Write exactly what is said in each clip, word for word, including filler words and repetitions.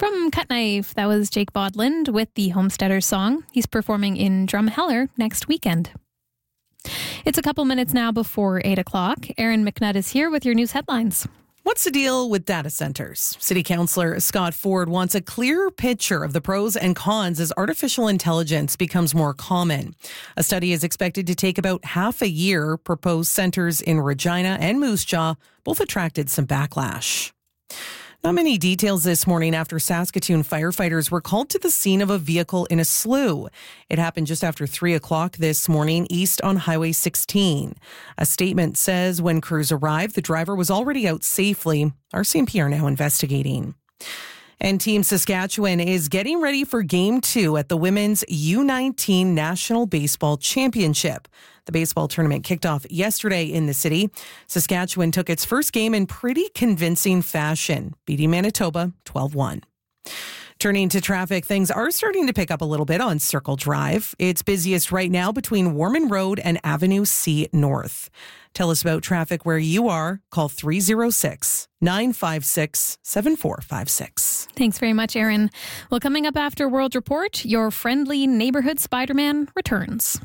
From Cut Knife, that was Jake Bodland with the Homesteaders song. He's performing in Drumheller next weekend. It's a couple minutes now before eight o'clock. Aaron McNutt is here with your news headlines. What's the deal with data centers? City Councillor Scott Ford wants a clearer picture of the pros and cons as artificial intelligence becomes more common. A study is expected to take about half a year. Proposed centers in Regina and Moose Jaw both attracted some backlash. Not many details this morning after Saskatoon firefighters were called to the scene of a vehicle in a slough. It happened just after three o'clock this morning east on Highway sixteen. A statement says when crews arrived, the driver was already out safely. R C M P are now investigating. And Team Saskatchewan is getting ready for Game two at the Women's U nineteen National Baseball Championship. The baseball tournament kicked off yesterday in the city. Saskatchewan took its first game in pretty convincing fashion, beating Manitoba twelve one. Turning to traffic, things are starting to pick up a little bit on Circle Drive. It's busiest right now between Warman Road and Avenue C North. Tell us about traffic where you are. Call three oh six, nine five six, seven four five six. Thanks very much, Aaron. Well, coming up after World Report, your friendly neighborhood Spider-Man returns.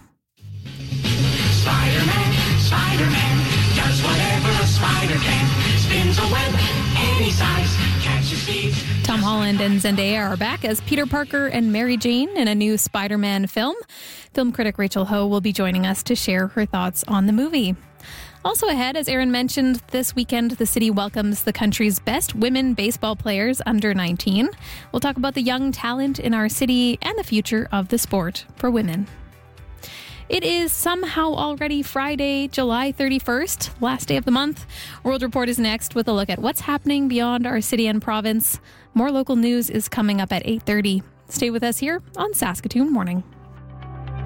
Spider-Man, Spider-Man, does whatever a spider can. Spins a web any size, catches thieves. Tom Holland and Zendaya are back as Peter Parker and Mary Jane in a new Spider-Man film. Film critic Rachel Ho will be joining us to share her thoughts on the movie. Also ahead, as Aaron mentioned, this weekend the city welcomes the country's best women baseball players under nineteen. We'll talk about the young talent in our city and the future of the sport for women. It is somehow already Friday, July thirty-first, last day of the month. World Report is next with a look at what's happening beyond our city and province. More local news is coming up at eight thirty. Stay with us here on Saskatoon Morning.